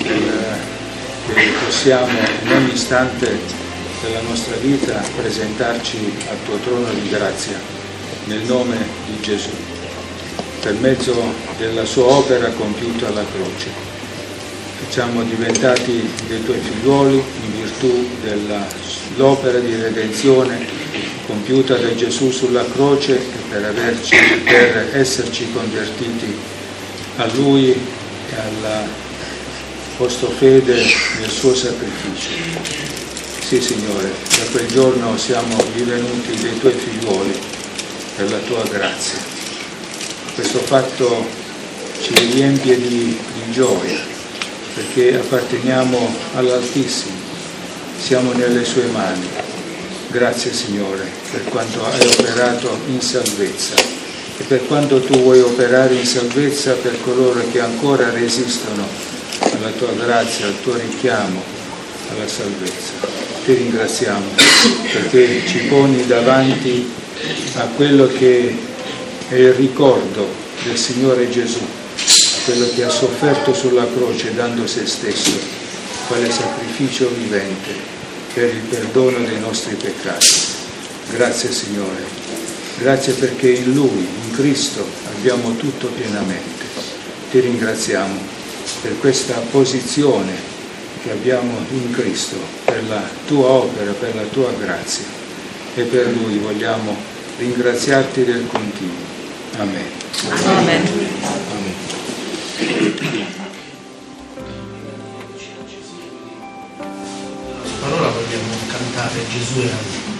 che possiamo in ogni istante della nostra vita presentarci al tuo trono di grazia, nel nome di Gesù, per mezzo della sua opera compiuta alla croce. Siamo diventati dei tuoi figliuoli in virtù dell'opera di redenzione compiuta da Gesù sulla croce e per esserci convertiti a Lui e alla posto fede nel suo sacrificio. Sì, Signore, da quel giorno siamo divenuti dei tuoi figliuoli per la tua grazia. Questo fatto ci riempie di gioia, perché apparteniamo all'Altissimo, siamo nelle sue mani. Grazie, Signore, per quanto hai operato in salvezza e per quanto tu vuoi operare in salvezza per coloro che ancora resistono alla tua grazia, al tuo richiamo alla salvezza. Ti ringraziamo perché ci poni davanti a quello che è il ricordo del Signore Gesù, quello che ha sofferto sulla croce dando se stesso, quale sacrificio vivente per il perdono dei nostri peccati. Grazie, Signore. Grazie perché in Lui, in Cristo, abbiamo tutto pienamente. Ti ringraziamo per questa posizione che abbiamo in Cristo, per la tua opera, per la tua grazia, e per Lui vogliamo ringraziarti del continuo. Amen. Amen. Amen. Allora vogliamo cantare Gesù è